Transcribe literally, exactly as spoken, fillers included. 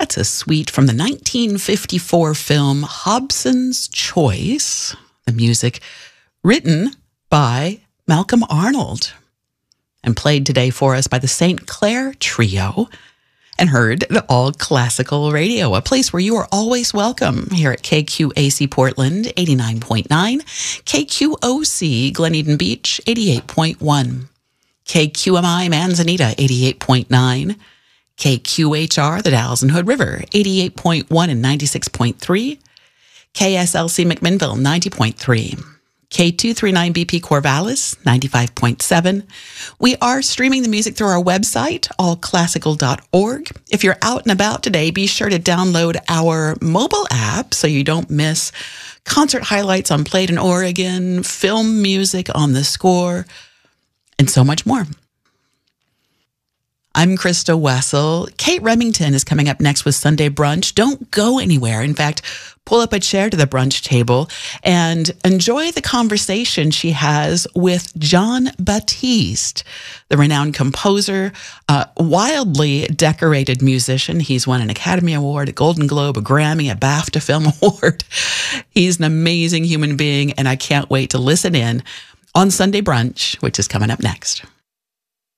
That's a suite from the nineteen fifty-four film Hobson's Choice. The music written by Malcolm Arnold and played today for us by the Saint Clair Trio and heard at All Classical Radio, a place where you are always welcome here at K Q A C Portland, eighty-nine point nine, K Q O C Glen Eden Beach, eighty-eight point one, K Q M I Manzanita, eighty-eight point nine, K Q H R, the Dalles and Hood River, eighty-eight point one and ninety-six point three, K S L C McMinnville, ninety point three, K two thirty-nine B P Corvallis, ninety-five point seven. We are streaming the music through our website, all classical dot org. If you're out and about today, be sure to download our mobile app so you don't miss concert highlights on Played in Oregon, film music on The Score, and so much more. I'm Krista Wessel. Kate Remington is coming up next with Sunday Brunch. Don't go anywhere. In fact, pull up a chair to the brunch table and enjoy the conversation she has with Jon Batiste, the renowned composer, uh, wildly decorated musician. He's won an Academy Award, a Golden Globe, a Grammy, a BAFTA Film Award. He's an amazing human being, and I can't wait to listen in on Sunday Brunch, which is coming up next.